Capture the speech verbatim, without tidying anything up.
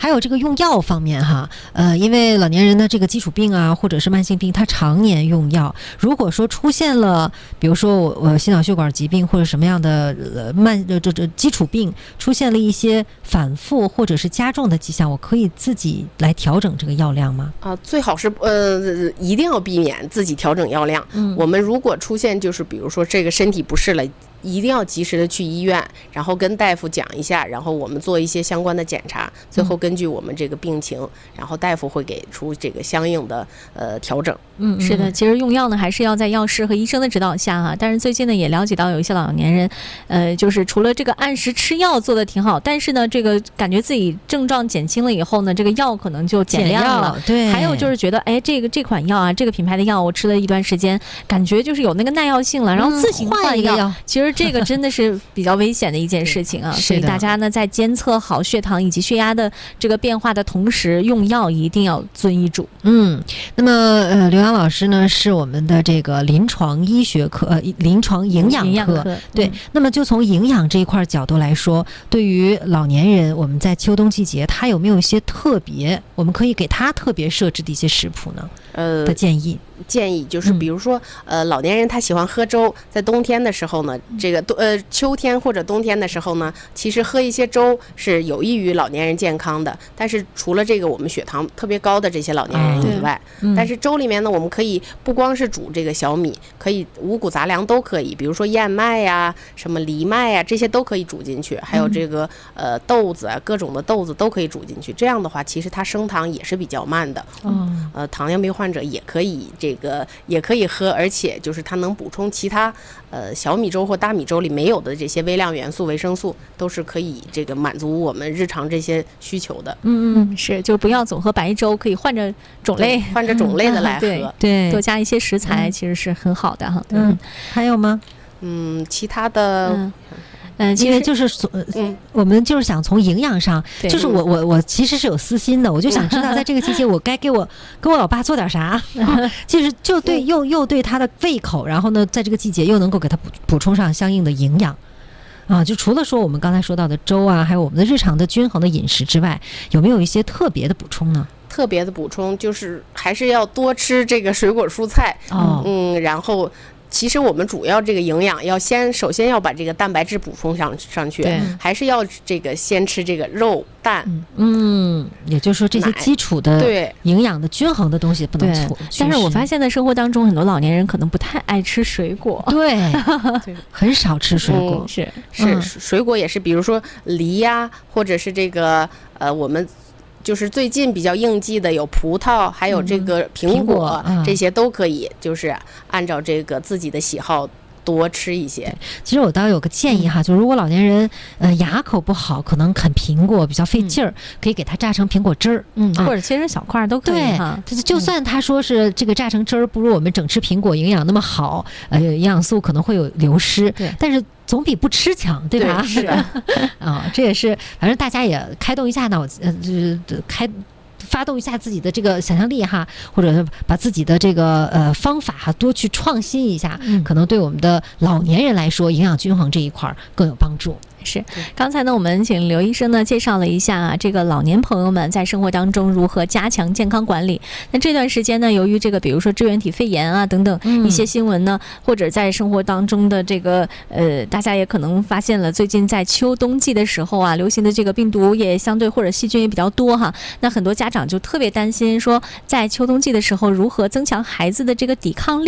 还有这个用药方面哈，呃，因为老年人的这个基础病啊，或者是慢性病，他常年用药，如果说出现了，比如说我我心脑血管疾病或者什么样的呃慢这这这基础病出现了一些反复或者是加重的迹象，我可以自己来调整这个药量吗？ 啊，最好是呃一定要避免自己调整药量。嗯，我们如果出现就是比如说这个身体不适了，一定要及时的去医院，然后跟大夫讲一下，然后我们做一些相关的检查，最后根据我们这个病情，嗯、然后大夫会给出这个相应的呃调整。 嗯，是的，其实用药呢还是要在药师和医生的指导下哈。但是最近呢也了解到有一些老年人，呃，就是除了这个按时吃药做的挺好，但是呢这个感觉自己症状减轻了以后呢，这个药可能就减量了。 对。 还有就是觉得，哎，这个这款药啊，这个品牌的药我吃了一段时间，感觉就是有那个耐药性了，然后自行换药。嗯、其实这个真的是比较危险的一件事情啊，所以大家呢在监测好血糖以及血压的这个变化的同时，用药一定要遵医嘱。 嗯，那么呃，刘洋老师呢是我们的这个临床医学科、呃临床营养科，营养科对、嗯。那么就从营养这一块角度来说，对于老年人，我们在秋冬季节，他有没有一些特别，我们可以给他特别设置的一些食谱呢？呃，的建议。 建议就是，比如说，嗯、呃，老年人他喜欢喝粥，在冬天的时候呢，这个冬呃秋天或者冬天的时候呢，其实喝一些粥是有益于老年人健康的。但是除了这个我们血糖特别高的这些老年人以外，嗯、但是粥里面呢，我们可以不光是煮这个小米，可以五谷杂粮都可以，比如说燕麦呀、什么藜麦呀，这些都可以煮进去，还有这个呃豆子啊，各种的豆子都可以煮进去。这样的话，其实它升糖也是比较慢的。嗯，呃，糖尿病患者也可以。这个也可以喝，而且就是它能补充其他呃小米粥或大米粥里没有的这些微量元素、维生素，都是可以这个满足我们日常这些需求的。 嗯嗯，是，就不要总喝白粥，可以换着种类， 换着种类的来喝， 嗯、对，多加一些食材，其实是很好的哈。 嗯，还有吗？ 嗯，其他的。嗯嗯，因为就是从嗯，我们就是想从营养上，就是我我我其实是有私心的，我就想知道在这个季节我该给我给我老爸做点啥，就是就对又又对他的胃口，然后呢，在这个季节又能够给他补补充上相应的营养。啊，就除了说我们刚才说到的粥啊，还有我们的日常的均衡的饮食之外，有没有一些特别的补充呢？ 特别的补充就是还是要多吃这个水果蔬菜，哦、嗯，然后。其实我们主要这个营养要先，首先要把这个蛋白质补充上上去，还是要这个先吃这个肉蛋， 嗯，也就是说这些基础的对营养的均衡的东西不能错。 但是我发现在生活当中，很多老年人可能不太爱吃水果， 对，很少吃水果， 嗯、是是、嗯、水果也是，比如说梨呀，或者是这个呃我们。就是最近比较应季的有葡萄，还有这个苹果，嗯、苹果嗯、这些都可以，就是按照这个自己的喜好多吃一些。 其实我倒有个建议哈，就如果老年人呃牙口不好，可能啃苹果比较费劲儿，嗯、可以给他榨成苹果汁儿， 嗯，啊、或者切成小块都可以哈。对，就算他说是这个榨成汁儿不如我们整吃苹果营养那么好，呃，营养素可能会有流失，对，但是。总比不吃强，对吧？ 对是啊、哦，这也是，反正大家也开动一下脑子，呃，就是开发动一下自己的这个想象力哈，或者把自己的这个呃方法哈多去创新一下，嗯、可能对我们的老年人来说，营养均衡这一块更有帮助。 是，刚才呢，我们请刘医生呢介绍了一下啊，这个老年朋友们在生活当中如何加强健康管理。那这段时间呢，由于这个比如说支原体肺炎啊等等一些新闻呢，嗯、或者在生活当中的这个呃，大家也可能发现了，最近在秋冬季的时候啊，流行的这个病毒也相对或者细菌也比较多哈。那很多家长就特别担心说，在秋冬季的时候如何增强孩子的这个抵抗力。